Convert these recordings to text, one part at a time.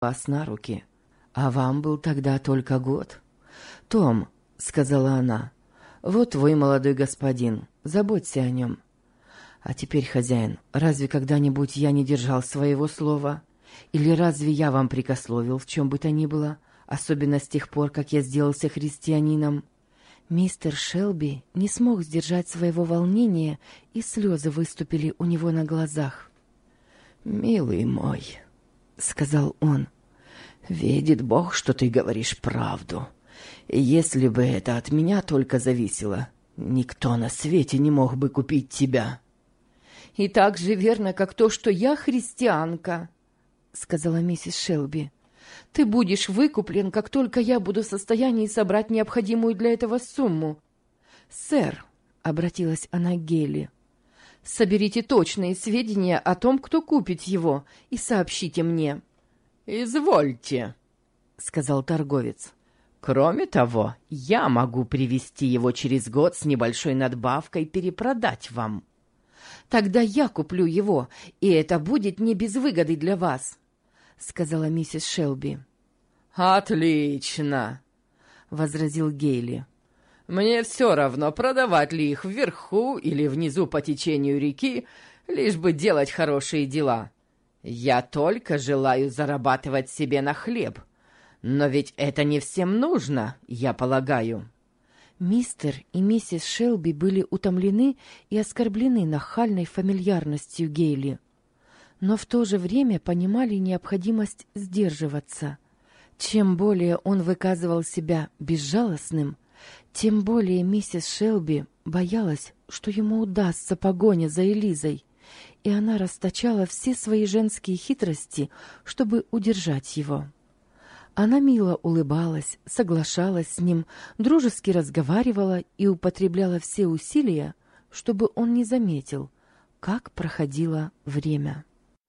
вас на руки, а вам был тогда только год. «Том», — сказала она, — «вот твой молодой господин, заботься о нем». «А теперь, хозяин, разве когда-нибудь я не держал своего слова? Или разве я вам прикословил в чем бы то ни было, особенно с тех пор, как я сделался христианином?» Мистер Шелби не смог сдержать своего волнения, и слезы выступили у него на глазах. «Милый мой», — сказал он, — «видит Бог, что ты говоришь правду. Если бы это от меня только зависело, никто на свете не мог бы купить тебя». «И так же верно, как то, что я христианка», — сказала миссис Шелби. «Ты будешь выкуплен, как только я буду в состоянии собрать необходимую для этого сумму». «Сэр», — обратилась она к Гейли, — «соберите точные сведения о том, кто купит его, и сообщите мне». «Извольте», — сказал торговец. «Кроме того, я могу привезти его через год с небольшой надбавкой перепродать вам». «Тогда я куплю его, и это будет не без выгоды для вас», — сказала миссис Шелби. «Отлично», — возразил Гейли. «Мне все равно, продавать ли их вверху или внизу по течению реки, лишь бы делать хорошие дела. Я только желаю зарабатывать себе на хлеб. Но ведь это не всем нужно, я полагаю». Мистер и миссис Шелби были утомлены и оскорблены нахальной фамильярностью Гейли, но в то же время понимали необходимость сдерживаться. Чем более он выказывал себя безжалостным, тем более миссис Шелби боялась, что ему удастся погоня за Элизой, и она расточала все свои женские хитрости, чтобы удержать его. Она мило улыбалась, соглашалась с ним, дружески разговаривала и употребляла все усилия, чтобы он не заметил, как проходило время.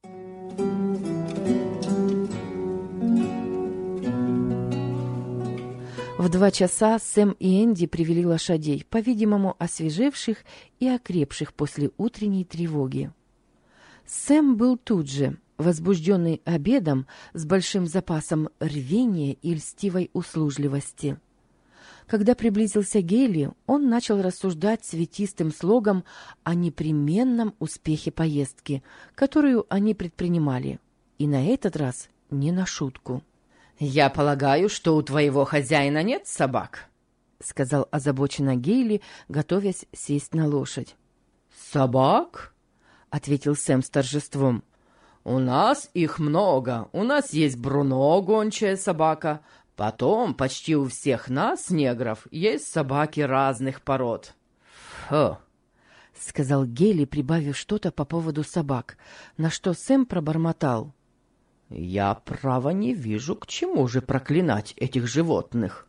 В 2 часа Сэм и Энди привели лошадей, по-видимому, освежевших и окрепших после утренней тревоги. Сэм был тут же, возбужденный обедом, с большим запасом рвения и льстивой услужливости. Когда приблизился Гейли, он начал рассуждать цветистым слогом о непременном успехе поездки, которую они предпринимали, и на этот раз не на шутку. «Я полагаю, что у твоего хозяина нет собак?» — сказал озабоченно Гейли, готовясь сесть на лошадь. «Собак?» — ответил Сэм с торжеством. «У нас их много. У нас есть Бруно, гончая собака. Потом почти у всех нас, негров, есть собаки разных пород». «Фу!» — сказал Гейли, прибавив что-то по поводу собак, на что Сэм пробормотал. «Я, право, не вижу, к чему же проклинать этих животных.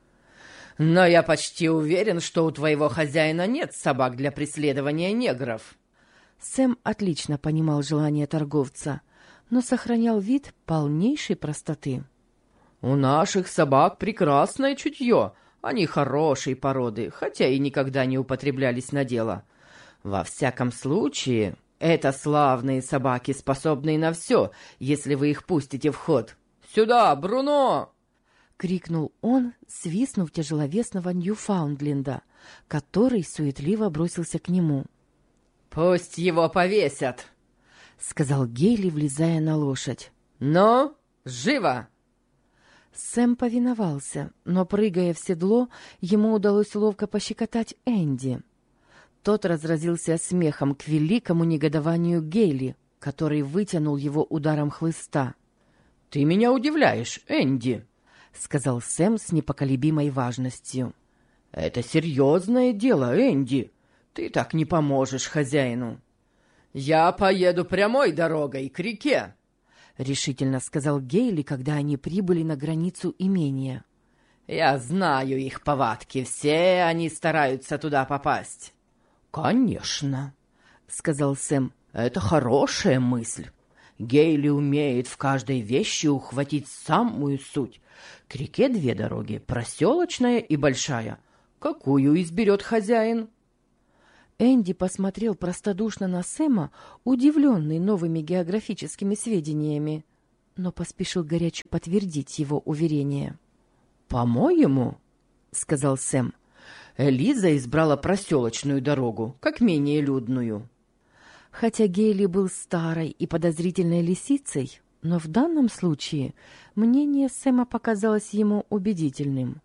Но я почти уверен, что у твоего хозяина нет собак для преследования негров». Сэм отлично понимал желание торговца, но сохранял вид полнейшей простоты. «У наших собак прекрасное чутье. Они хорошей породы, хотя и никогда не употреблялись на дело. Во всяком случае, это славные собаки, способные на все, если вы их пустите в ход. Сюда, Бруно!» — крикнул он, свистнув тяжеловесного Ньюфаундленда, который суетливо бросился к нему. «Пусть его повесят!» — сказал Гейли, влезая на лошадь. «Ну, живо!» Сэм повиновался, но, прыгая в седло, ему удалось ловко пощекотать Энди. Тот разразился смехом к великому негодованию Гейли, который вытянул его ударом хлыста. «Ты меня удивляешь, Энди!» — сказал Сэм с непоколебимой важностью. «Это серьезное дело, Энди. Ты так не поможешь хозяину. Я поеду прямой дорогой к реке», — решительно сказал Гейли, когда они прибыли на границу имения. «Я знаю их повадки, все они стараются туда попасть». «Конечно», — сказал Сэм, — «это хорошая мысль. Гейли умеет в каждой вещи ухватить самую суть. К реке 2 дороги, проселочная и большая. Какую изберет хозяин?» Энди посмотрел простодушно на Сэма, удивленный новыми географическими сведениями. но поспешил горячо подтвердить его уверение. «По-моему, — сказал Сэм, — Элиза избрала проселочную дорогу, как менее людную». Хотя Гейли был старой и подозрительной лисицей, но в данном случае мнение Сэма показалось ему убедительным.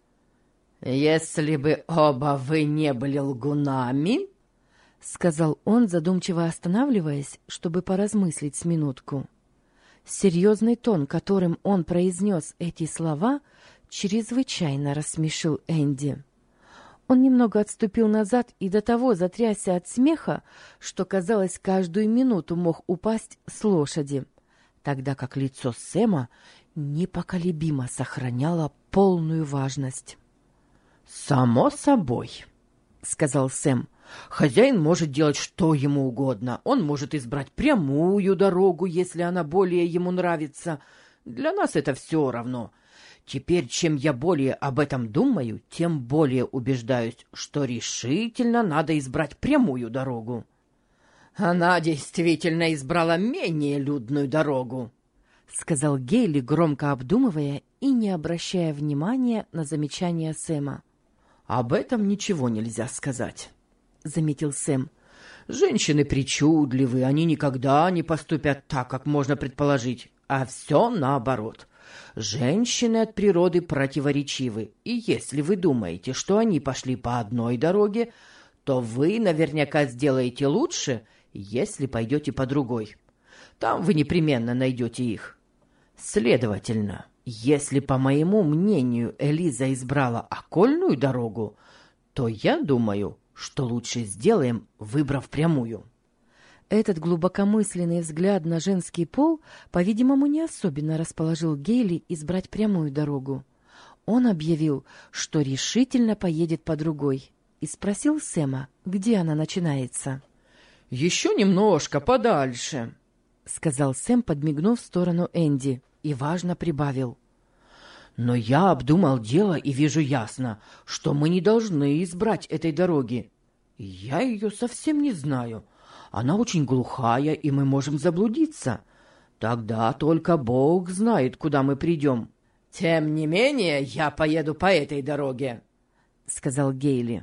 «Если бы оба вы не были лгунами, — сказал он, задумчиво останавливаясь, чтобы поразмыслить с минутку. Серьезный тон, которым он произнес эти слова, чрезвычайно рассмешил Энди. Он немного отступил назад и до того затрясся от смеха, что, казалось, каждую минуту мог упасть с лошади, тогда как лицо Сэма непоколебимо сохраняло полную важность. «Само собой, — сказал Сэм, — хозяин может делать что ему угодно. Он может избрать прямую дорогу, если она более ему нравится. Для нас это все равно. Теперь, чем я более об этом думаю, тем более убеждаюсь, что решительно надо избрать прямую дорогу». «Она действительно избрала менее людную дорогу», — сказал Гейли, громко обдумывая и не обращая внимания на замечания Сэма. «Об этом ничего нельзя сказать», — заметил Сэм. «Женщины причудливы, они никогда не поступят так, как можно предположить, а все наоборот. Женщины от природы противоречивы, и если вы думаете, что они пошли по одной дороге, то вы наверняка сделаете лучше, если пойдете по другой. Там вы непременно найдете их. Следовательно, если, по моему мнению, Элиза избрала окольную дорогу, то я думаю, что лучше сделаем, выбрав прямую». Этот глубокомысленный взгляд на женский пол, по-видимому, не особенно расположил Гейли избрать прямую дорогу. Он объявил, что решительно поедет по другой, и спросил Сэма, где она начинается. «Еще немножко подальше», — сказал Сэм, подмигнув в сторону Энди, и важно прибавил. «Но я обдумал дело и вижу ясно, что мы не должны избрать этой дороги. Я ее совсем не знаю. Она очень глухая, и мы можем заблудиться. Тогда только Бог знает, куда мы придем. Тем не менее, я поеду по этой дороге», — сказал Гейли.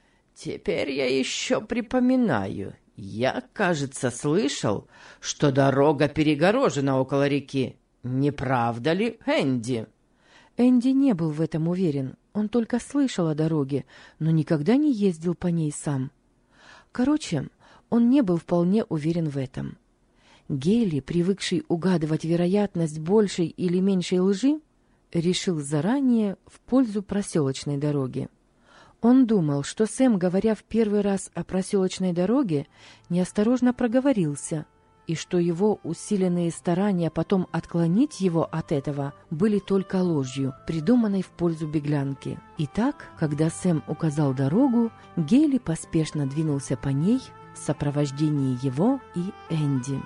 «Теперь я еще припоминаю. Я, кажется, слышал, что дорога перегорожена около реки. Не правда ли, Энди?» Энди не был в этом уверен. Он только слышал о дороге, но никогда не ездил по ней сам. Короче, он не был вполне уверен в этом. Гейли, привыкший угадывать вероятность большей или меньшей лжи, решил заранее в пользу проселочной дороги. Он думал, что Сэм, говоря в первый раз о проселочной дороге, неосторожно проговорился, и что его усиленные старания потом отклонить его от этого были только ложью, придуманной в пользу беглянки. Итак, когда Сэм указал дорогу, Гейли поспешно двинулся по ней в сопровождении его и Энди.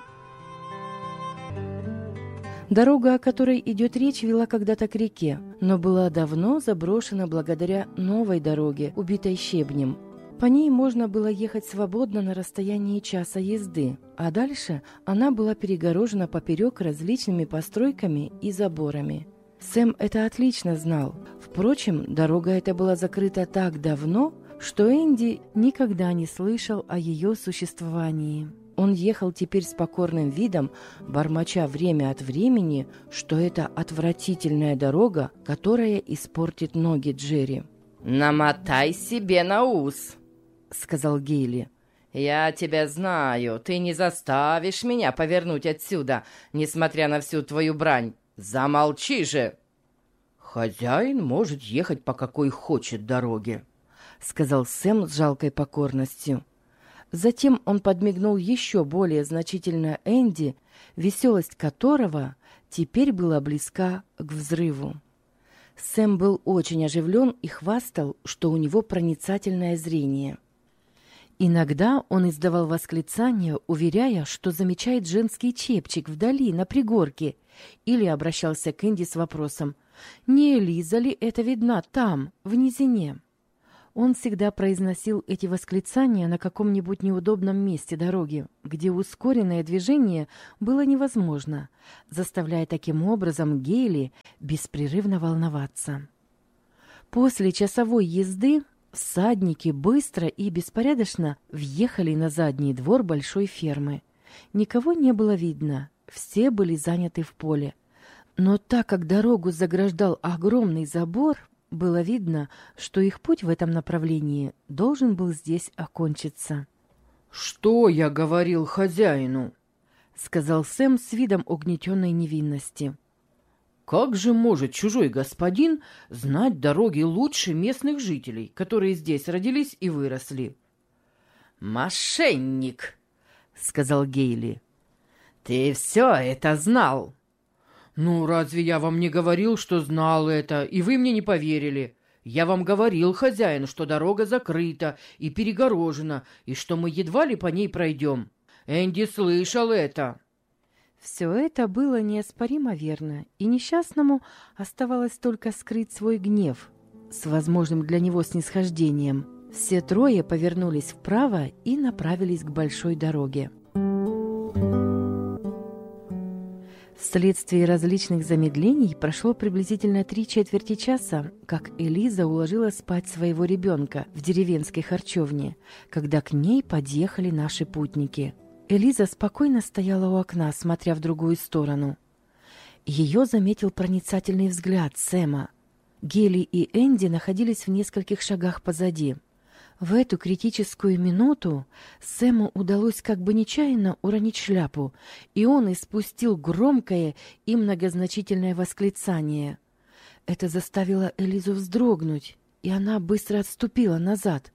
Дорога, о которой идет речь, вела когда-то к реке, но была давно заброшена благодаря новой дороге, убитой щебнем. По ней можно было ехать свободно на расстоянии часа езды, а дальше она была перегорожена поперек различными постройками и заборами. Сэм это отлично знал. Впрочем, дорога эта была закрыта так давно, что Энди никогда не слышал о ее существовании. Он ехал теперь с покорным видом, бормоча время от времени, что это отвратительная дорога, которая испортит ноги Джерри. «Намотай себе на ус», — сказал Гейли. «Я тебя знаю, ты не заставишь меня повернуть отсюда, несмотря на всю твою брань. Замолчи же!» «Хозяин может ехать по какой хочет дороге», — сказал Сэм с жалкой покорностью. Затем он подмигнул еще более значительно Энди, веселость которого теперь была близка к взрыву. Сэм был очень оживлен и хвастал, что у него проницательное зрение. Иногда он издавал восклицания, уверяя, что замечает женский чепчик вдали, на пригорке, или обращался к Энди с вопросом: «Не Элиза ли это видна там, в низине?» Он всегда произносил эти восклицания на каком-нибудь неудобном месте дороги, где ускоренное движение было невозможно, заставляя таким образом Гейли беспрерывно волноваться. После часовой езды всадники быстро и беспорядочно въехали на задний двор большой фермы. Никого не было видно, все были заняты в поле. Но так как дорогу заграждал огромный забор, было видно, что их путь в этом направлении должен был здесь окончиться. «Что я говорил хозяину?» — сказал Сэм с видом угнетенной невинности. «Как же может чужой господин знать дороги лучше местных жителей, которые здесь родились и выросли?» «Мошенник!» — сказал Гейли. «Ты все это знал!» «Ну, разве я вам не говорил, что знал это, и вы мне не поверили? Я вам говорил, хозяин, что дорога закрыта и перегорожена, и что мы едва ли по ней пройдем. Энди слышал это». Все это было неоспоримо верно, и несчастному оставалось только скрыть свой гнев с возможным для него снисхождением. Все трое повернулись вправо и направились к большой дороге. Вследствие различных замедлений прошло приблизительно 3/4 часа, как Элиза уложила спать своего ребенка в деревенской харчевне, когда к ней подъехали наши путники. Элиза спокойно стояла у окна, смотря в другую сторону. Ее заметил проницательный взгляд Сэма. Гейли и Энди находились в нескольких шагах позади. В эту критическую минуту Сэму удалось как бы нечаянно уронить шляпу, и он испустил громкое и многозначительное восклицание. Это заставило Элизу вздрогнуть, и она быстро отступила назад.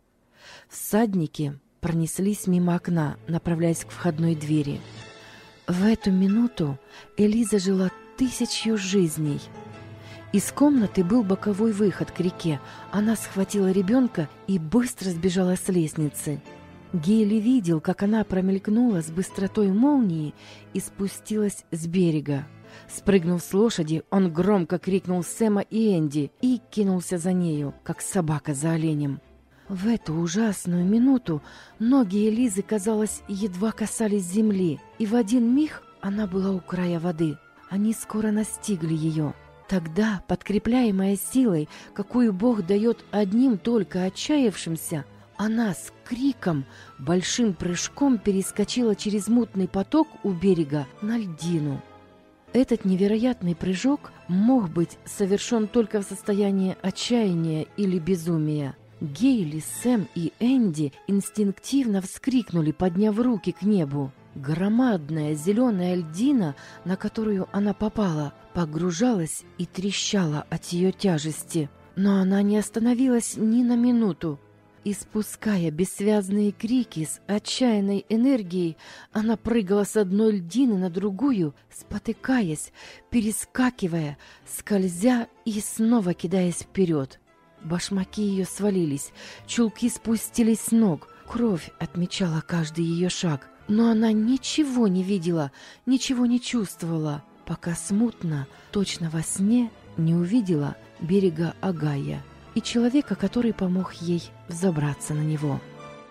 Всадники пронеслись мимо окна, направляясь к входной двери. В эту минуту Элиза жила 1000 жизней. Из комнаты был боковой выход к реке. Она схватила ребенка и быстро сбежала с лестницы. Гейли видел, как она промелькнула с быстротой молнии и спустилась с берега. Спрыгнув с лошади, он громко крикнул Сэма и Энди и кинулся за нею, как собака за оленем. В эту ужасную минуту ноги Элизы, казалось, едва касались земли, и в один миг она была у края воды. Они скоро настигли ее. Тогда, подкрепляемая силой, какую Бог дает одним только отчаявшимся, она с криком, большим прыжком перескочила через мутный поток у берега на льдину. Этот невероятный прыжок мог быть совершен только в состоянии отчаяния или безумия. Гейли, Сэм и Энди инстинктивно вскрикнули, подняв руки к небу. Громадная зеленая льдина, на которую она попала, погружалась и трещала от ее тяжести. Но она не остановилась ни на минуту. Испуская бессвязные крики с отчаянной энергией, она прыгала с одной льдины на другую, спотыкаясь, перескакивая, скользя и снова кидаясь вперед. Башмаки ее свалились, чулки спустились с ног, кровь отмечала каждый ее шаг. Но она ничего не видела, ничего не чувствовала, пока смутно, точно во сне, не увидела берега Огайо и человека, который помог ей взобраться на него.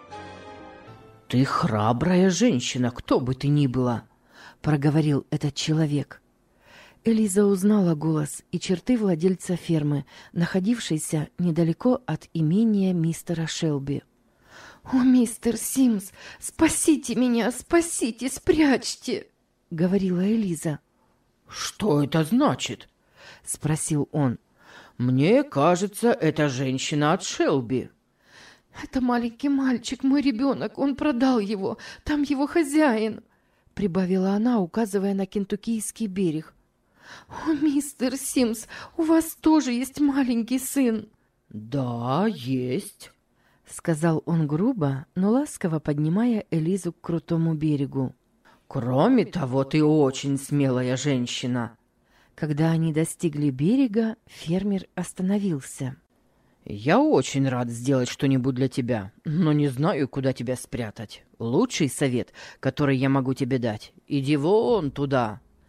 «Ты храбрая женщина, кто бы ты ни была», — проговорил этот человек. Элиза узнала голос и черты владельца фермы, находившейся недалеко от имения мистера Шелби. «О, мистер Симс, спасите меня, спасите, спрячьте!» — говорила Элиза. «Что это значит?» — спросил он. «Мне кажется, это женщина от Шелби». «Это маленький мальчик, мой ребенок, он продал его, там его хозяин», — прибавила она, указывая на Кентуккийский берег. «О, мистер Симс, у вас тоже есть маленький сын?» «Да, есть», — сказал он грубо, но ласково поднимая Элизу к крутому берегу. «Кроме того, ты очень смелая женщина». Когда они достигли берега, фермер остановился. «Я очень рад сделать что-нибудь для тебя, но не знаю, куда тебя спрятать. Лучший совет, который я могу тебе дать — иди вон туда».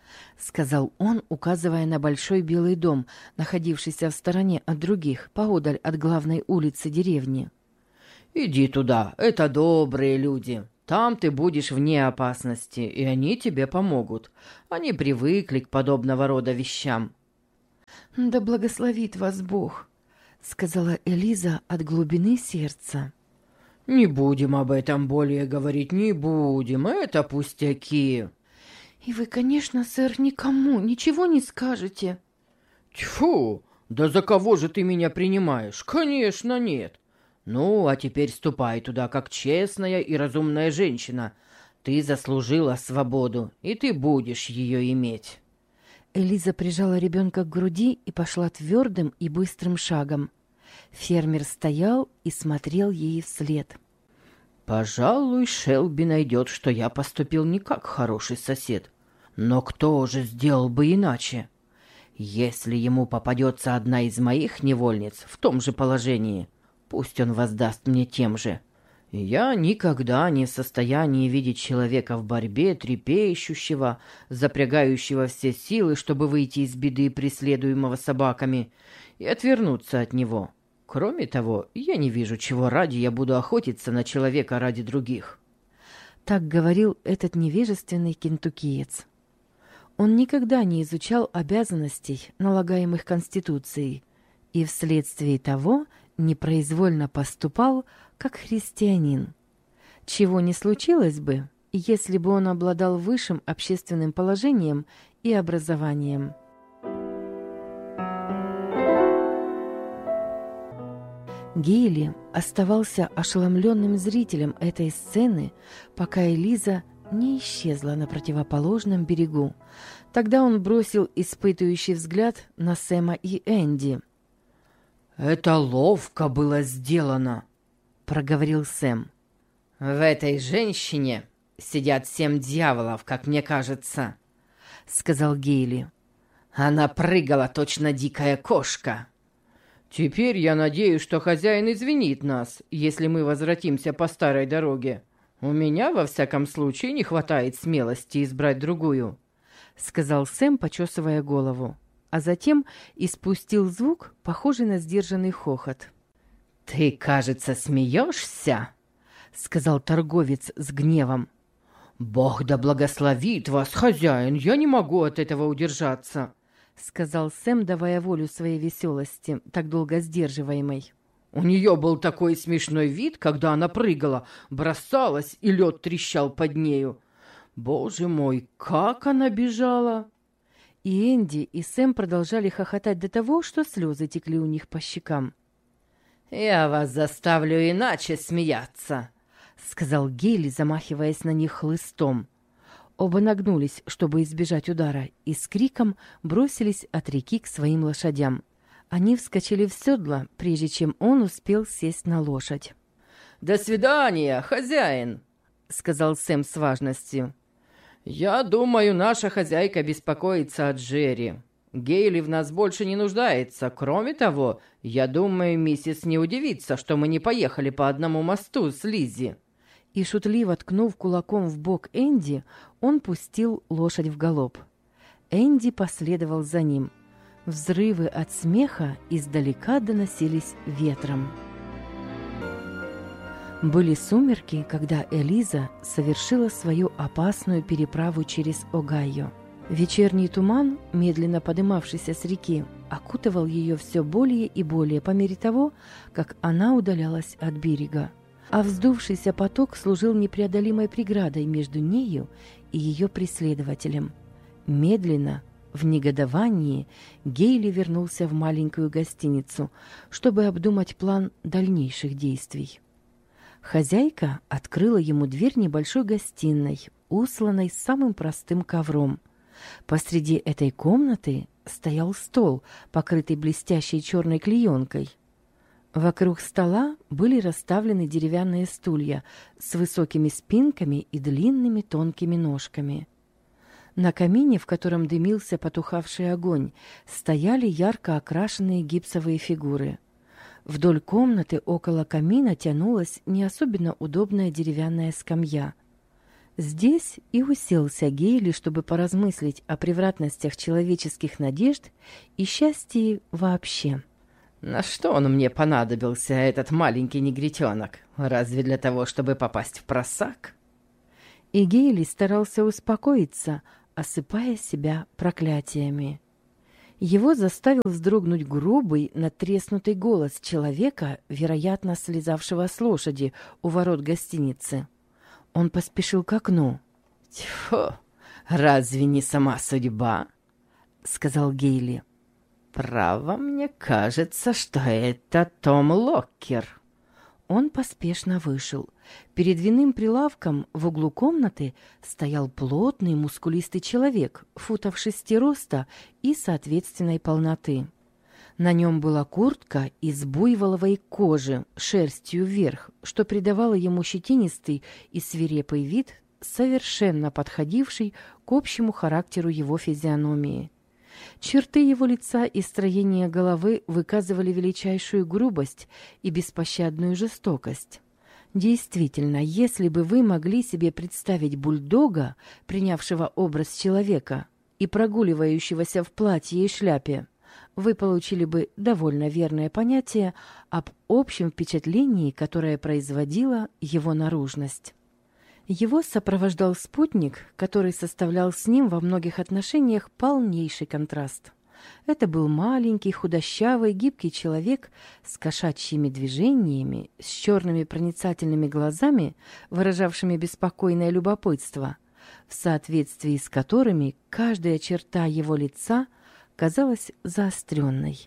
— сказал он, указывая на большой белый дом, находившийся в стороне от других, поодаль от главной улицы деревни. «Иди туда, это добрые люди. Там ты будешь вне опасности, и они тебе помогут. Они привыкли к подобного рода вещам». «Да благословит вас Бог», — сказала Элиза от глубины сердца. «Не будем об этом более говорить, не будем, это пустяки». «И вы, конечно, сэр, никому ничего не скажете?» «Тьфу! Да за кого же ты меня принимаешь? Конечно, нет. Ну, а теперь ступай туда, как честная и разумная женщина. Ты заслужила свободу, и ты будешь ее иметь». Элиза прижала ребенка к груди и пошла твердым и быстрым шагом. Фермер стоял и смотрел ей вслед. «Пожалуй, Шелби найдет, что я поступил не как хороший сосед. Но кто же сделал бы иначе? Если ему попадется одна из моих невольниц в том же положении, пусть он воздаст мне тем же. Я никогда не в состоянии видеть человека в борьбе, трепещущего, запрягающего все силы, чтобы выйти из беды, преследуемого собаками, и отвернуться от него. Кроме того, я не вижу, чего ради я буду охотиться на человека ради других». Так говорил этот невежественный кентуккиец. Он никогда не изучал обязанностей, налагаемых Конституцией, и вследствие того непроизвольно поступал как христианин. Чего не случилось бы, если бы он обладал высшим общественным положением и образованием. Гейли оставался ошеломленным зрителем этой сцены, пока Элиза не исчезла на противоположном берегу. Тогда он бросил испытывающий взгляд на Сэма и Энди. «Это ловко было сделано», — проговорил Сэм. «В этой женщине сидят 7 дьяволов, как мне кажется», — сказал Гейли. «Она прыгала, точно дикая кошка». «Теперь я надеюсь, что хозяин извинит нас, если мы возвратимся по старой дороге. У меня, во всяком случае, не хватает смелости избрать другую», — сказал Сэм, почесывая голову, а затем испустил звук, похожий на сдержанный хохот. «Ты, кажется, смеешься?» — сказал торговец с гневом. «Бог да благословит вас, хозяин, я не могу от этого удержаться», — сказал Сэм, давая волю своей веселости, так долго сдерживаемой. «У нее был такой смешной вид, когда она прыгала, бросалась, и лед трещал под нею. Боже мой, как она бежала!» И Энди, и Сэм продолжали хохотать до того, что слезы текли у них по щекам. «Я вас заставлю иначе смеяться», — сказал Гейли, замахиваясь на них хлыстом. Оба нагнулись, чтобы избежать удара, и с криком бросились от реки к своим лошадям. Они вскочили в седло, прежде чем он успел сесть на лошадь. «До свидания, хозяин», — сказал Сэм с важностью. «Я думаю, наша хозяйка беспокоится о Джерри. Гейли в нас больше не нуждается. Кроме того, я думаю, миссис не удивится, что мы не поехали по одному мосту с Лиззи». И, шутливо ткнув кулаком в бок Энди, он пустил лошадь в галоп. Энди последовал за ним. Взрывы от смеха издалека доносились ветром. Были сумерки, когда Элиза совершила свою опасную переправу через Огайо. Вечерний туман, медленно подымавшийся с реки, окутывал ее все более и более по мере того, как она удалялась от берега. А вздувшийся поток служил непреодолимой преградой между нею и ее преследователем. Медленно, в негодовании, Гейли вернулся в маленькую гостиницу, чтобы обдумать план дальнейших действий. Хозяйка открыла ему дверь небольшой гостиной, усланной самым простым ковром. Посреди этой комнаты стоял стол, покрытый блестящей черной клеенкой. Вокруг стола были расставлены деревянные стулья с высокими спинками и длинными тонкими ножками. На камине, в котором дымился потухавший огонь, стояли ярко окрашенные гипсовые фигуры. Вдоль комнаты около камина тянулась не особенно удобная деревянная скамья. Здесь и уселся Гейли, чтобы поразмыслить о превратностях человеческих надежд и счастье вообще. На что он мне понадобился, этот маленький негритенок? Разве для того, чтобы попасть в просак? И Гейли старался успокоиться, осыпая себя проклятиями. Его заставил вздрогнуть грубый, надтреснутый голос человека, вероятно, слезавшего с лошади у ворот гостиницы. Он поспешил к окну. «Тьфу! Разве не сама судьба?» — сказал Гейли. «Право, мне кажется, что это Том Локкер». Он поспешно вышел. Перед винным прилавком в углу комнаты стоял плотный, мускулистый человек, футов 6 роста и соответственной полноты. На нем была куртка из буйволовой кожи, шерстью вверх, что придавало ему щетинистый и свирепый вид, совершенно подходивший к общему характеру его физиономии. Черты его лица и строение головы выказывали величайшую грубость и беспощадную жестокость. Действительно, если бы вы могли себе представить бульдога, принявшего образ человека и прогуливающегося в платье и шляпе, вы получили бы довольно верное понятие об общем впечатлении, которое производила его наружность. Его сопровождал спутник, который составлял с ним во многих отношениях полнейший контраст. Это был маленький, худощавый, гибкий человек с кошачьими движениями, с черными проницательными глазами, выражавшими беспокойное любопытство, в соответствии с которыми каждая черта его лица казалась заостренной.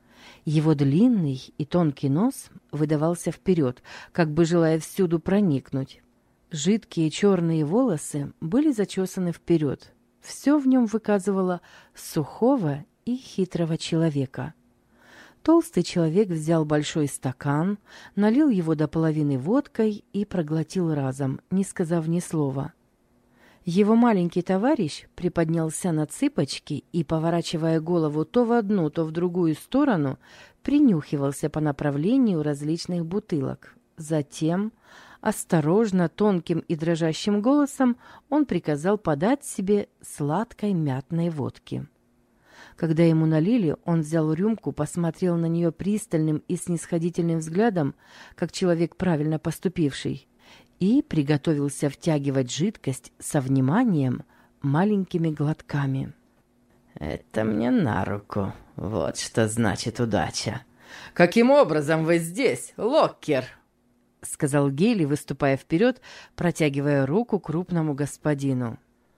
Его длинный и тонкий нос выдавался вперед, как бы желая всюду проникнуть. Жидкие черные волосы были зачесаны вперед. Все в нем выказывало сухого и хитрого человека. Толстый человек взял большой стакан, налил его до половины водкой и проглотил разом, не сказав ни слова. Его маленький товарищ приподнялся на цыпочки и, поворачивая голову то в одну, то в другую сторону, принюхивался по направлению различных бутылок. Затем, осторожно, тонким и дрожащим голосом, он приказал подать себе сладкой мятной водки. Когда ему налили, он взял рюмку, посмотрел на нее пристальным и снисходительным взглядом, как человек, правильно поступивший, и приготовился втягивать жидкость со вниманием, маленькими глотками. «Это мне на руку. Вот что значит удача. Каким образом вы здесь, Локкер?» — сказал Гейли, выступая вперед, протягивая руку крупному господину.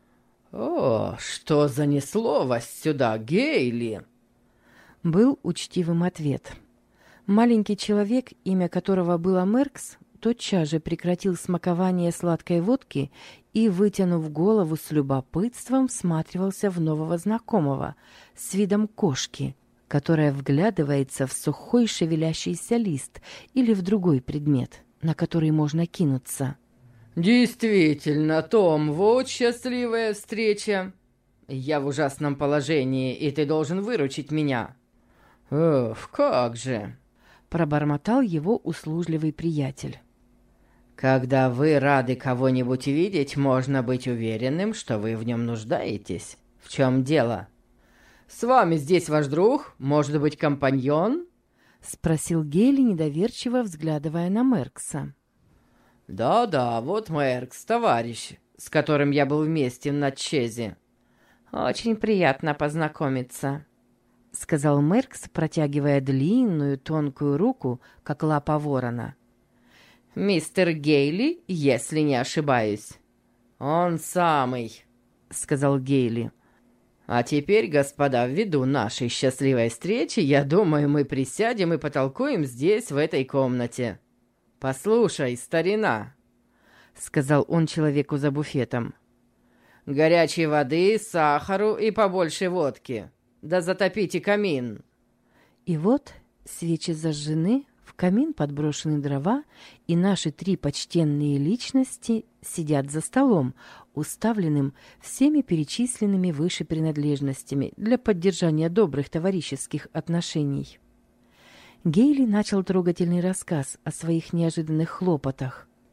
«О, что занесло вас сюда, Гейли?» Был учтивым ответ. Маленький человек, имя которого было Меркс, тотчас же прекратил смакование сладкой водки и, вытянув голову с любопытством, всматривался в нового знакомого с видом кошки, которая вглядывается в сухой шевелящийся лист или в другой предмет, на который можно кинуться. «Действительно, Том, вот счастливая встреча. Я в ужасном положении, и ты должен выручить меня». «Ох, как же!» — пробормотал его услужливый приятель. «Когда вы рады кого-нибудь видеть, можно быть уверенным, что вы в нем нуждаетесь. В чем дело? С вами здесь ваш друг? Может быть, компаньон?» — спросил Гейли, недоверчиво взглядывая на Меркса. «Да-да, вот Меркс, товарищ, с которым я был вместе на Чезе». «Очень приятно познакомиться», — сказал Меркс, протягивая длинную тонкую руку, как лапа ворона. «Мистер Гейли, если не ошибаюсь». «Он самый», — сказал Гейли. «А теперь, господа, ввиду нашей счастливой встречи, я думаю, мы присядем и потолкуем здесь, в этой комнате. Послушай, старина», — сказал он человеку за буфетом, — «горячей воды, сахару и побольше водки. Да затопите камин». И вот свечи зажжены, в камин подброшены дрова, и наши три почтенные личности сидят за столом, уставленным всеми перечисленными выше принадлежностями для поддержания добрых товарищеских отношений. Гейли начал трогательный рассказ о своих неожиданных хлопотах.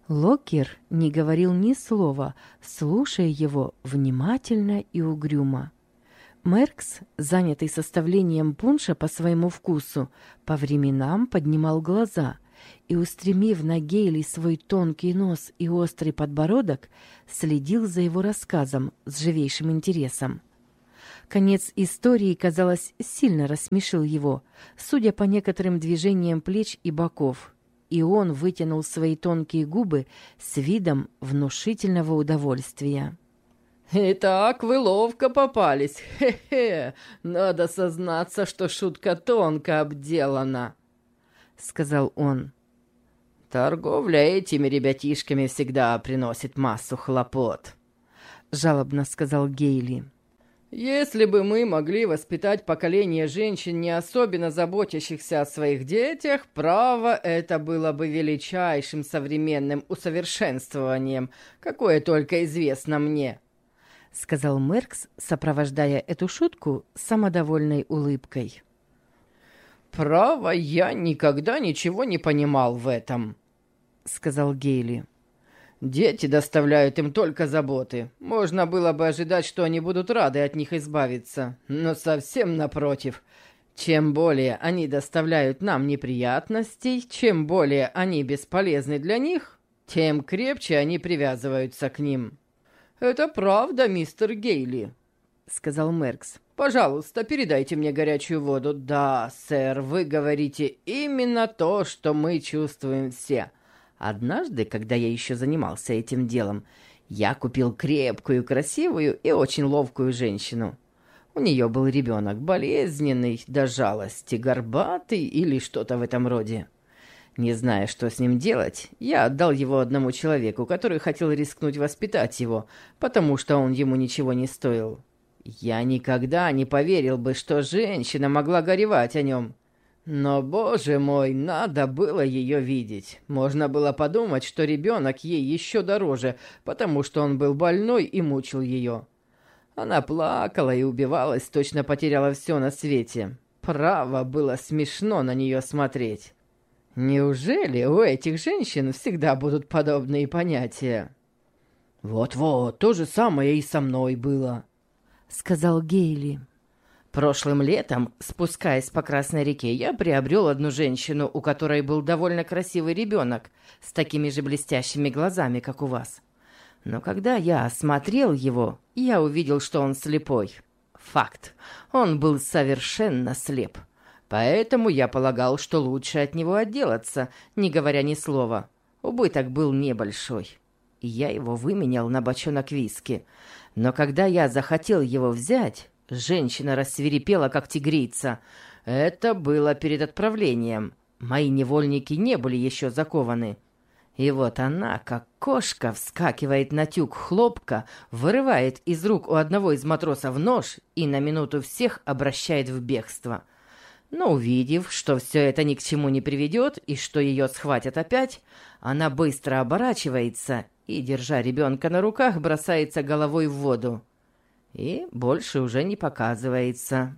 Локер не говорил ни слова, слушая его внимательно и угрюмо. Меркс, занятый составлением пунша по своему вкусу, по временам поднимал глаза и, устремив на Гейли свой тонкий нос и острый подбородок, следил за его рассказом с живейшим интересом. Конец истории, казалось, сильно рассмешил его, судя по некоторым движениям плеч и боков, и он вытянул свои тонкие губы с видом внушительного удовольствия. «Итак, вы ловко попались. Хе-хе. Надо сознаться, что шутка тонко обделана», — сказал он. «Торговля этими ребятишками всегда приносит массу хлопот», — жалобно сказал Гейли. «Если бы мы могли воспитать поколение женщин, не особенно заботящихся о своих детях, право, это было бы величайшим современным усовершенствованием, какое только известно мне», — сказал Меркс, сопровождая эту шутку самодовольной улыбкой. «Право, я никогда ничего не понимал в этом», — сказал Гейли. «Дети доставляют им только заботы. Можно было бы ожидать, что они будут рады от них избавиться, но совсем напротив. Чем более они доставляют нам неприятностей, чем более они бесполезны для них, тем крепче они привязываются к ним». «Это правда, мистер Гейли», — сказал Меркс. «Пожалуйста, передайте мне горячую воду». «Да, сэр, вы говорите именно то, что мы чувствуем все. Однажды, когда я еще занимался этим делом, я купил крепкую, красивую и очень ловкую женщину. У нее был ребенок болезненный, до жалости, горбатый или что-то в этом роде. Не зная, что с ним делать, я отдал его одному человеку, который хотел рискнуть воспитать его, потому что он ему ничего не стоил. Я никогда не поверил бы, что женщина могла горевать о нем. Но, боже мой, надо было ее видеть. Можно было подумать, что ребенок ей еще дороже, потому что он был больной и мучил ее. Она плакала и убивалась, точно потеряла все на свете. Право, было смешно на нее смотреть. Неужели у этих женщин всегда будут подобные понятия? «Вот-вот, то же самое и со мной было», — сказал Гейли. «Прошлым летом, спускаясь по Красной реке, я приобрел одну женщину, у которой был довольно красивый ребенок, с такими же блестящими глазами, как у вас. Но когда я осмотрел его, я увидел, что он слепой. Факт, он был совершенно слеп. Поэтому я полагал, что лучше от него отделаться, не говоря ни слова. Убыток был небольшой. И я его выменял на бочонок виски. Но когда я захотел его взять, женщина рассвирепела, как тигрица. Это было перед отправлением. Мои невольники не были еще закованы. И вот она, как кошка, вскакивает на тюк хлопка, вырывает из рук у одного из матросов нож и на минуту всех обращает в бегство. Но увидев, что все это ни к чему не приведет и что ее схватят опять, она быстро оборачивается и, держа ребенка на руках, бросается головой в воду. И больше уже не показывается.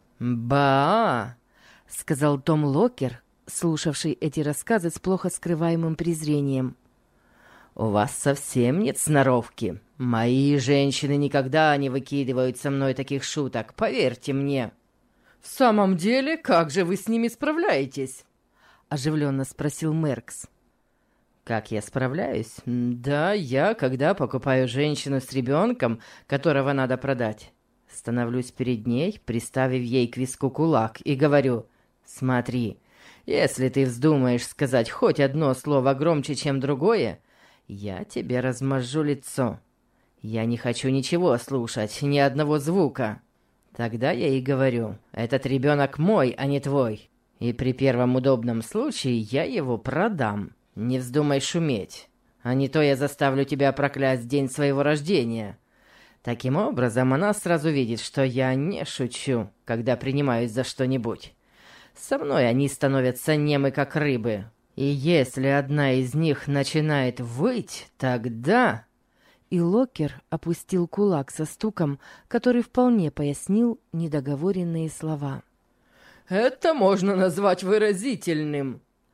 «Ба!» — сказал Том Локер, слушавший эти рассказы с плохо скрываемым презрением. «У вас совсем нет сноровки. Мои женщины никогда не выкидывают со мной таких шуток, поверьте мне». «В самом деле, как же вы с ними справляетесь?» — оживленно спросил Меркс. «Как я справляюсь? Да, я, когда покупаю женщину с ребенком, которого надо продать, становлюсь перед ней, приставив ей к виску кулак, и говорю: «Смотри, если ты вздумаешь сказать хоть одно слово громче, чем другое, я тебе размажу лицо. Я не хочу ничего слушать, ни одного звука». Тогда я и говорю: «Этот ребенок мой, а не твой. И при первом удобном случае я его продам. Не вздумай шуметь, а не то я заставлю тебя проклясть день своего рождения». Таким образом, она сразу видит, что я не шучу, когда принимаюсь за что-нибудь. Со мной они становятся немы, как рыбы. И если одна из них начинает выть, тогда... И Локер опустил кулак со стуком, который вполне пояснил недоговоренные слова. «Это можно назвать выразительным», —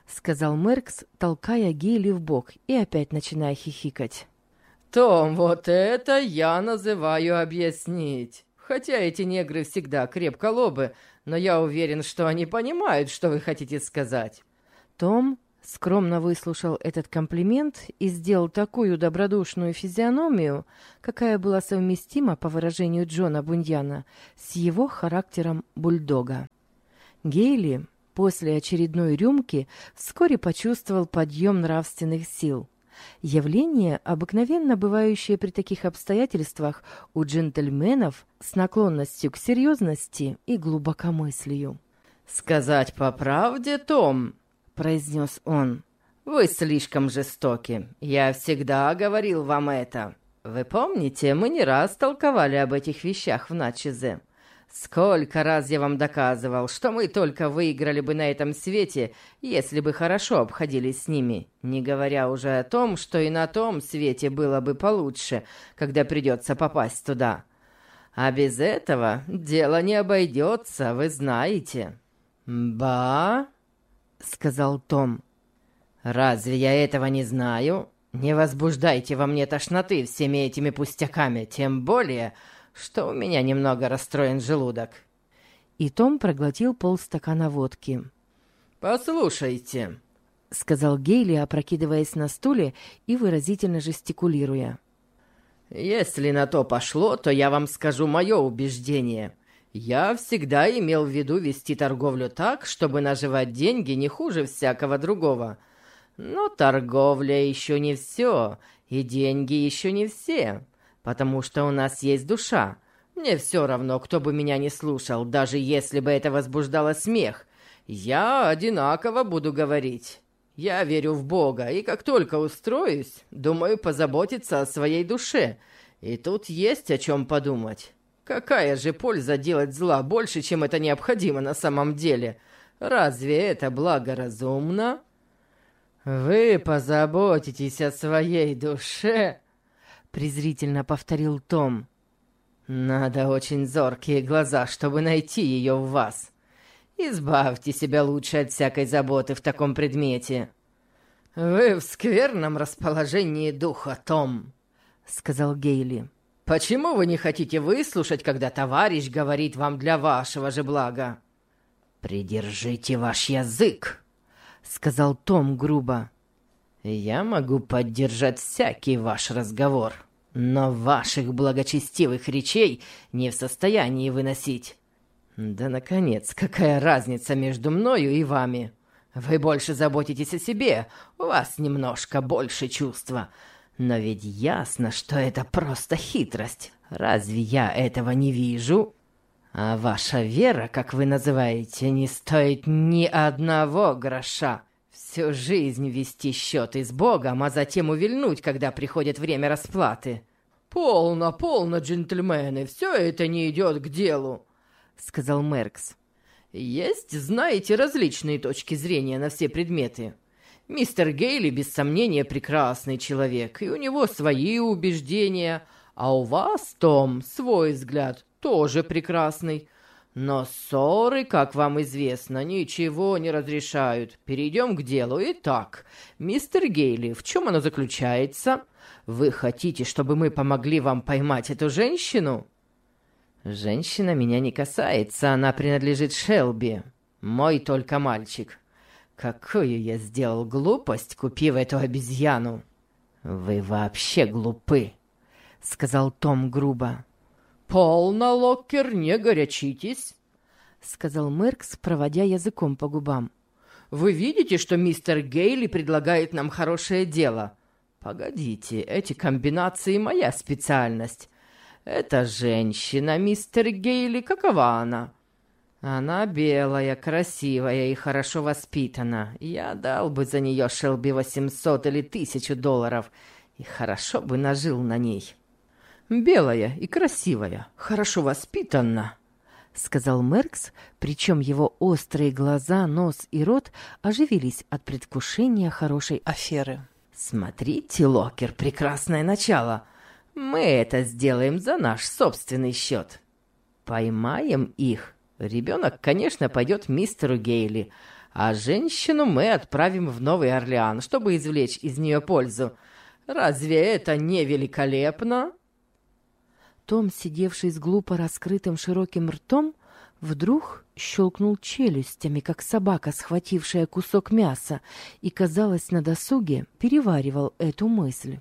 — сказал Меркс, толкая Гейли в бок и опять начиная хихикать. «Том, вот это я называю объяснить. Хотя эти негры всегда крепко лобы, но я уверен, что они понимают, что вы хотите сказать». Том скромно выслушал этот комплимент и сделал такую добродушную физиономию, какая была совместима, по выражению Джона Буньяна, с его характером бульдога. Гейли после очередной рюмки вскоре почувствовал подъем нравственных сил. Явление, обыкновенно бывающее при таких обстоятельствах у джентльменов с наклонностью к серьезности и глубокомыслию. «Сказать по правде, Том», — произнес он, — «вы слишком жестоки. Я всегда говорил вам это. Вы помните, мы не раз толковали об этих вещах в Натчезе. Сколько раз я вам доказывал, что мы только выиграли бы на этом свете, если бы хорошо обходились с ними, не говоря уже о том, что и на том свете было бы получше, когда придется попасть туда. А без этого дело не обойдется, вы знаете». «Ба?» — сказал Том. «Разве я этого не знаю? Не возбуждайте во мне тошноты всеми этими пустяками, тем более, что у меня немного расстроен желудок». И Том проглотил полстакана водки. «Послушайте», — сказал Гейли, опрокидываясь на стуле и выразительно жестикулируя. «если на то пошло, то я вам скажу мое убеждение. Я всегда имел в виду вести торговлю так, чтобы наживать деньги не хуже всякого другого. Но торговля еще не все, и деньги еще не все, потому что у нас есть душа. Мне все равно, кто бы меня не слушал, даже если бы это возбуждало смех. Я одинаково буду говорить. Я верю в Бога, и как только устроюсь, думаю позаботиться о своей душе. И тут есть о чем подумать. Какая же польза делать зла больше, чем это необходимо на самом деле? Разве это благоразумно? Вы позаботитесь о своей душе, презрительно повторил Том. Надо очень зоркие глаза, чтобы найти ее в вас. Избавьте себя лучше от всякой заботы в таком предмете. Вы в скверном расположении духа, Том, сказал Гейли. Почему вы не хотите выслушать, когда товарищ говорит вам для вашего же блага? Придержите ваш язык, сказал Том грубо. Я могу поддержать всякий ваш разговор, но ваших благочестивых речей не в состоянии выносить. Да, наконец, какая разница между мною и вами? Вы больше заботитесь о себе, у вас немножко больше чувства. Но ведь ясно, что это просто хитрость. Разве я этого не вижу? А ваша вера, как вы называете, не стоит ни одного гроша. Всю жизнь вести счеты с Богом, а затем увильнуть, когда приходит время расплаты. «Полно, полно, джентльмены, все это не идет к делу», — сказал Меркс. «Есть, знаете, различные точки зрения на все предметы. Мистер Гейли, без сомнения, прекрасный человек, и у него свои убеждения, а у вас, Том, свой взгляд, тоже прекрасный. Но ссоры, как вам известно, ничего не разрешают. Перейдем к делу. Итак, мистер Гейли, в чем оно заключается? Вы хотите, чтобы мы помогли вам поймать эту женщину?» «Женщина меня не касается, она принадлежит Шелби. Мой только мальчик. Какую я сделал глупость, купив эту обезьяну!» «Вы вообще глупы», — сказал Том грубо. «Полно, Локкер, не горячитесь», — сказал Меркс, проводя языком по губам. «Вы видите, что мистер Гейли предлагает нам хорошее дело? Погодите, эти комбинации — моя специальность. Эта женщина, мистер Гейли, какова она?» «Она белая, красивая и хорошо воспитана. Я дал бы за нее Шелби 800 или 1000 долларов, и хорошо бы нажил на ней». «Белая и красивая, хорошо воспитана», — сказал Меркс, причем его острые глаза, нос и рот оживились от предвкушения хорошей аферы. «Смотрите, Локкер, прекрасное начало. Мы это сделаем за наш собственный счет. Поймаем их. Ребенок, конечно, пойдет мистеру Гейли, а женщину мы отправим в Новый Орлеан, чтобы извлечь из нее пользу. Разве это не великолепно?» Том, сидевший с глупо раскрытым широким ртом, вдруг щелкнул челюстями, как собака, схватившая кусок мяса, и, казалось, на досуге переваривал эту мысль.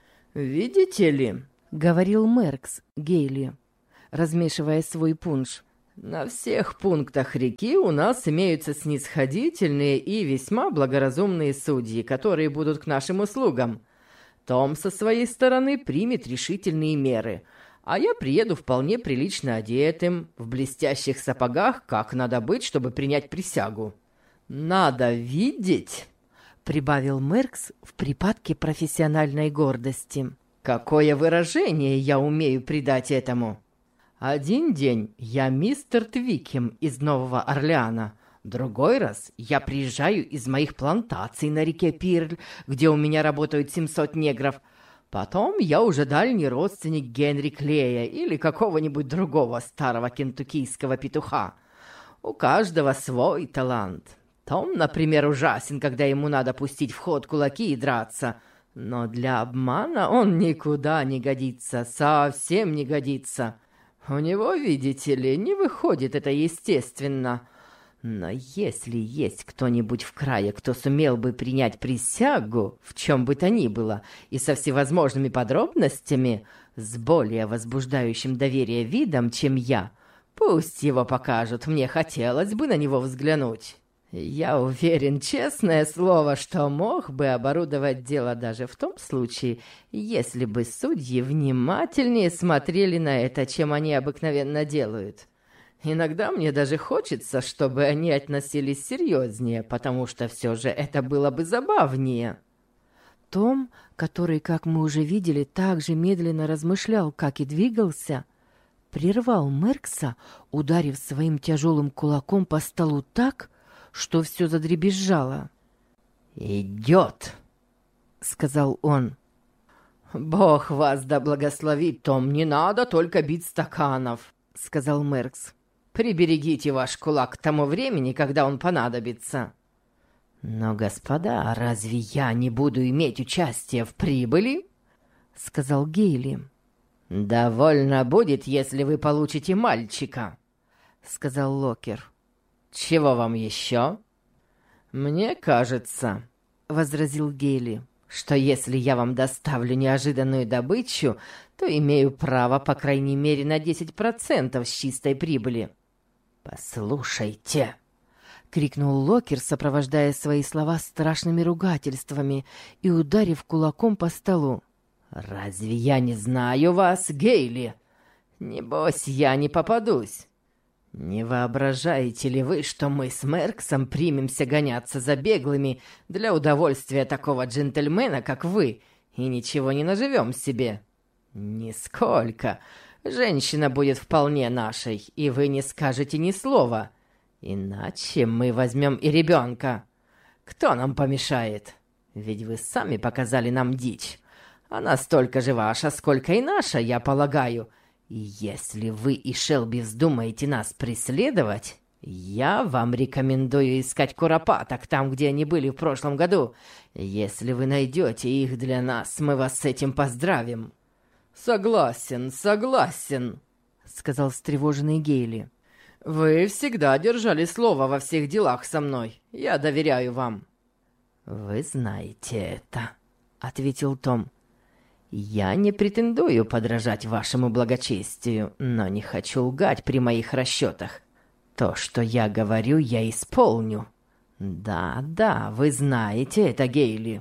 «Видите ли», — говорил Меркс Гейли, размешивая свой пунш, «на всех пунктах реки у нас имеются снисходительные и весьма благоразумные судьи, которые будут к нашим услугам. Том со своей стороны примет решительные меры, а я приеду вполне прилично одетым, в блестящих сапогах, как надо быть, чтобы принять присягу. Надо видеть», — прибавил Меркс в припадке профессиональной гордости, «какое выражение я умею придать этому. Один день я мистер Твикем из Нового Орлеана, другой раз я приезжаю из моих плантаций на реке Пирль, где у меня работают 700 негров. Потом я уже дальний родственник Генри Клея или какого-нибудь другого старого кентуккийского петуха. У каждого свой талант. Том, например, ужасен, когда ему надо пустить в ход кулаки и драться. Но для обмана он никуда не годится, совсем не годится. У него, видите ли, не выходит это естественно. Но если есть кто-нибудь в крае, кто сумел бы принять присягу, в чем бы то ни было, и со всевозможными подробностями, с более возбуждающим доверие видом, чем я, пусть его покажут, мне хотелось бы на него взглянуть. Я уверен, честное слово, что мог бы оборудовать дело даже в том случае, если бы судьи внимательнее смотрели на это, чем они обыкновенно делают. Иногда мне даже хочется, чтобы они относились серьезнее, потому что все же это было бы забавнее». Том, который, как мы уже видели, так же медленно размышлял, как и двигался, прервал Меркса, ударив своим тяжелым кулаком по столу так, что все задребезжало. «Идет», — сказал он. «Бог вас да благословит, Том, не надо только бить стаканов», — сказал Меркс. «Приберегите ваш кулак к тому времени, когда он понадобится». «Но, господа, разве я не буду иметь участие в прибыли?» — сказал Гейли. «Довольно будет, если вы получите мальчика», — сказал Локер. «Чего вам еще?» «Мне кажется», — возразил Гейли, «что если я вам доставлю неожиданную добычу, то имею право, по крайней мере, на 10% с чистой прибыли». «Послушайте», — крикнул Локер, сопровождая свои слова страшными ругательствами и ударив кулаком по столу. «Разве я не знаю вас, Гейли? Небось, я не попадусь. Не воображаете ли вы, что мы с Мерксом примемся гоняться за беглыми для удовольствия такого джентльмена, как вы, и ничего не наживем себе? Нисколько. Женщина будет вполне нашей, и вы не скажете ни слова. Иначе мы возьмем и ребенка. Кто нам помешает? Ведь вы сами показали нам дичь. Она столько же ваша, сколько и наша, я полагаю. И если вы и Шелби вздумаете нас преследовать, я вам рекомендую искать куропаток там, где они были в прошлом году. Если вы найдете их для нас, мы вас с этим поздравим». «Согласен, согласен», — сказал встревоженный Гейли. «Вы всегда держали слово во всех делах со мной. Я доверяю вам». «Вы знаете это», — ответил Том. «Я не претендую подражать вашему благочестию, но не хочу лгать при моих расчетах. То, что я говорю, я исполню. Да, вы знаете это, Гейли».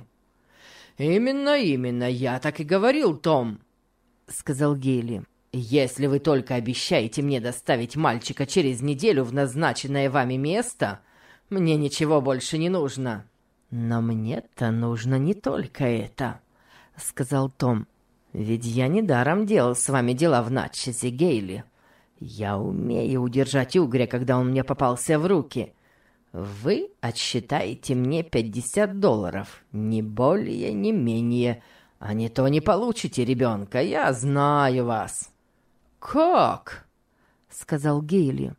«Именно, я так и говорил, Том», — сказал Гейли. «Если вы только обещаете мне доставить мальчика через неделю в назначенное вами место, мне ничего больше не нужно». «Но мне-то нужно не только это», — сказал Том. «Ведь я недаром делал с вами дела в Натчезе, Гейли. Я умею удержать угря, когда он мне попался в руки. Вы отсчитаете мне $50, ни более, ни менее, а не то не получите ребенка, я знаю вас». «Как?» — сказал Гейли.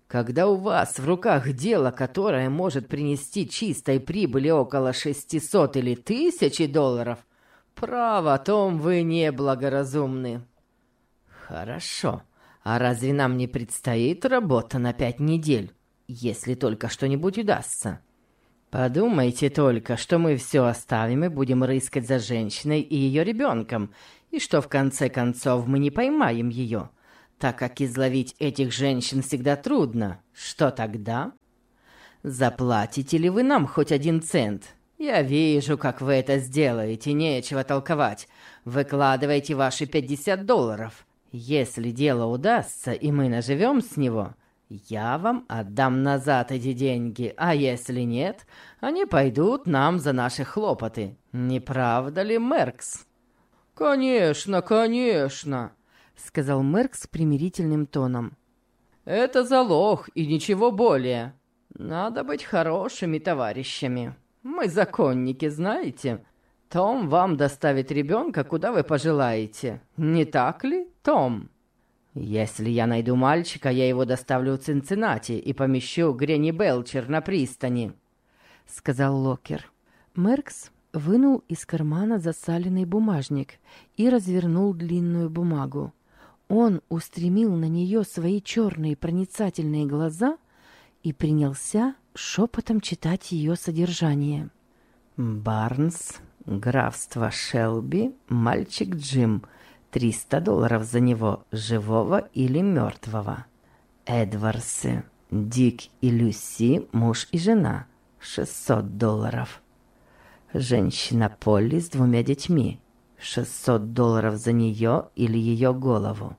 Когда у вас в руках дело, которое может принести чистой прибыли около 600 или 1000 долларов, право, Том, вы неблагоразумны. Хорошо. А разве нам не предстоит работа на 5 недель, если только что-нибудь удастся? Подумайте только, что мы все оставим и будем рыскать за женщиной и ее ребенком, и что в конце концов мы не поймаем ее, так как изловить этих женщин всегда трудно. Что тогда? Заплатите ли вы нам хоть 1 цент? Я вижу, как вы это сделаете, нечего толковать. Выкладывайте ваши 50 долларов. Если дело удастся, и мы наживем с него, я вам отдам назад эти деньги, а если нет, они пойдут нам за наши хлопоты. Не правда ли, Меркс? «Конечно, конечно», — сказал Меркс примирительным тоном. «Это залог и ничего более. Надо быть хорошими товарищами. Мы законники, знаете. Том вам доставит ребенка, куда вы пожелаете. Не так ли, Том? Если я найду мальчика, я его доставлю в Цинциннати и помещу Гренни Белчер на пристани», — сказал Локер. Меркс вынул из кармана засаленный бумажник и развернул длинную бумагу. Он устремил на нее свои черные проницательные глаза и принялся шепотом читать ее содержание. «Барнс, графство Шелби, мальчик Джим, 300 долларов за него, живого или мертвого. Эдвардсы, Дик и Люси, муж и жена, 600 долларов. Женщина Полли с 2 детьми, 600 долларов за нее или ее голову».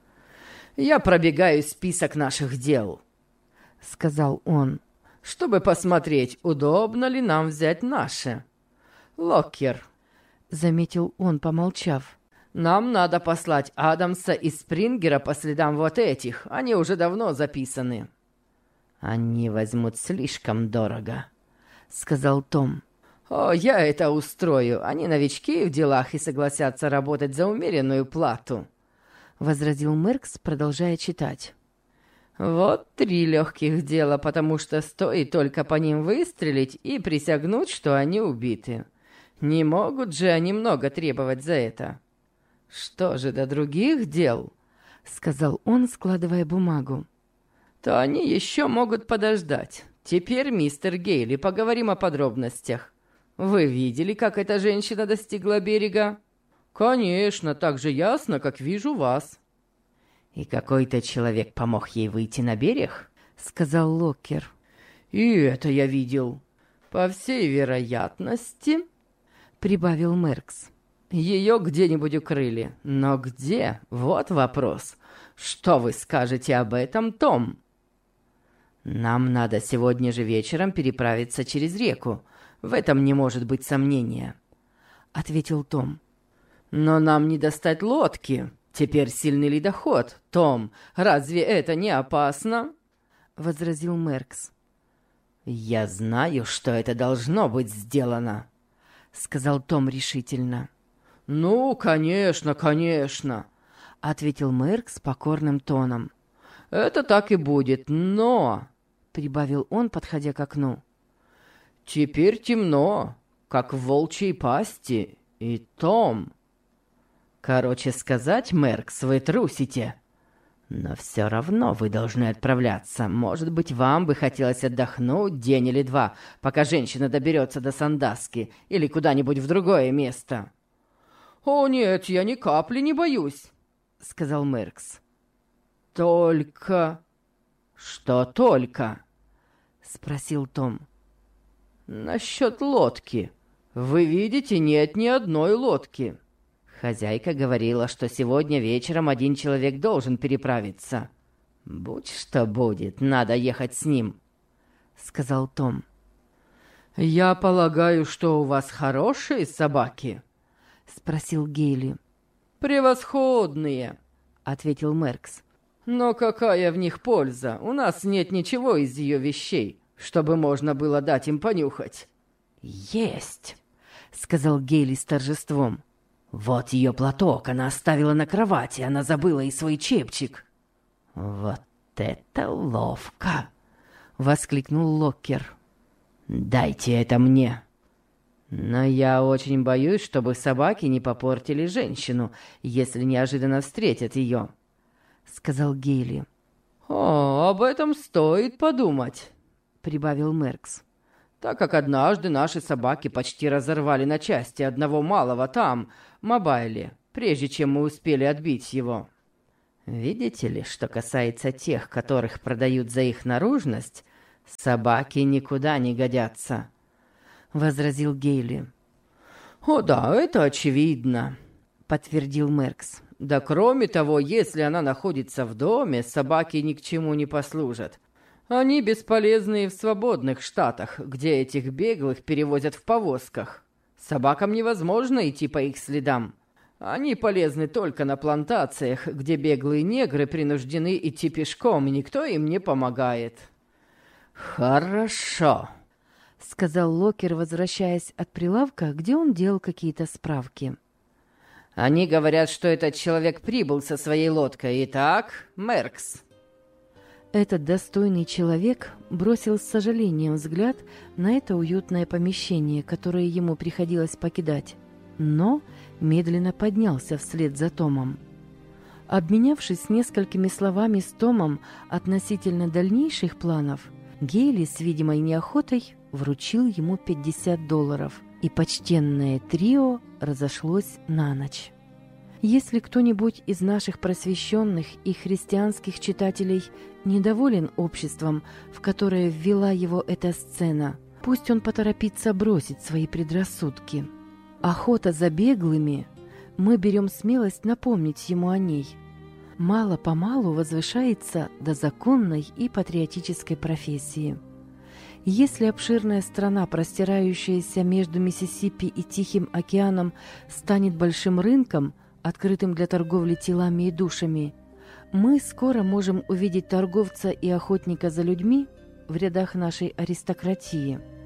«Я пробегаю список наших дел», — сказал он, — «чтобы посмотреть, удобно ли нам взять наше. Локер», — заметил он, помолчав, — «нам надо послать Адамса и Спрингера по следам вот этих, они уже давно записаны». «Они возьмут слишком дорого», — сказал Том. «О, я это устрою. Они новички в делах и согласятся работать за умеренную плату», — возразил Меркс, продолжая читать. «Вот 3 легких дела, потому что стоит только по ним выстрелить и присягнуть, что они убиты. Не могут же они много требовать за это. Что же до других дел?» — сказал он, складывая бумагу. «То они еще могут подождать. Теперь, мистер Гейли, поговорим о подробностях. Вы видели, как эта женщина достигла берега?» «Конечно, так же ясно, как вижу вас». «И какой-то человек помог ей выйти на берег?» — сказал Локер. «И это я видел. По всей вероятности», — прибавил Меркс, — «ее где-нибудь укрыли. Но где? Вот вопрос. Что вы скажете об этом, Том?» «Нам надо сегодня же вечером переправиться через реку. В этом не может быть сомнения», — ответил Том. «Но нам не достать лодки. Теперь сильный ледоход. Том, разве это не опасно?» — возразил Меркс. «Я знаю, что это должно быть сделано», — сказал Том решительно. «Ну, конечно, конечно», — ответил Меркс покорным тоном. «Это так и будет, но...» — прибавил он, подходя к окну. «Теперь темно, как в волчьей пасти, и Том...» «Короче сказать, Меркс, вы трусите. Но все равно вы должны отправляться. Может быть, вам бы хотелось отдохнуть день или 2, пока женщина доберется до Сандаски или куда-нибудь в другое место». «О нет, я ни капли не боюсь», — сказал Меркс. «Только...» «Что только?» — спросил Том. «Насчет лодки. Вы видите, нет ни одной лодки. Хозяйка говорила, что сегодня вечером 1 человек должен переправиться. Будь что будет, надо ехать с ним», — сказал Том. «Я полагаю, что у вас хорошие собаки?» — спросил Гейли. «Превосходные», — ответил Меркс. «Но какая в них польза? У нас нет ничего из ее вещей, чтобы можно было дать им понюхать». «Есть», — сказал Гейли с торжеством. «Вот ее платок она оставила на кровати, она забыла и свой чепчик». «Вот это ловко!» — воскликнул Локкер. «Дайте это мне!» «Но я очень боюсь, чтобы собаки не попортили женщину, если неожиданно встретят ее», — сказал Гейли. «О, об этом стоит подумать», — прибавил Меркс. «Так как однажды наши собаки почти разорвали на части одного малого там, Мобайле, прежде чем мы успели отбить его. Видите ли, что касается тех, которых продают за их наружность, собаки никуда не годятся», — возразил Гейли. «О да, это очевидно», — подтвердил Меркс. «Да кроме того, если она находится в доме, собаки ни к чему не послужат. Они бесполезны в свободных штатах, где этих беглых перевозят в повозках. Собакам невозможно идти по их следам. Они полезны только на плантациях, где беглые негры принуждены идти пешком, и никто им не помогает». «Хорошо», — сказал Локкер, возвращаясь от прилавка, где он делал какие-то справки. «Они говорят, что этот человек прибыл со своей лодкой. Итак, Меркс». Этот достойный человек бросил с сожалением взгляд на это уютное помещение, которое ему приходилось покидать, но медленно поднялся вслед за Томом. Обменявшись несколькими словами с Томом относительно дальнейших планов, Гейли с видимой неохотой вручил ему $50, и почтенное трио разошлось на ночь. Если кто-нибудь из наших просвещенных и христианских читателей недоволен обществом, в которое ввела его эта сцена, пусть он поторопится бросить свои предрассудки. Охота за беглыми, мы берем смелость напомнить ему о ней, мало-помалу возвышается до законной и патриотической профессии. Если обширная страна, простирающаяся между Миссисипи и Тихим океаном, станет большим рынком, открытым для торговли телами и душами, мы скоро можем увидеть торговца и охотника за людьми в рядах нашей аристократии.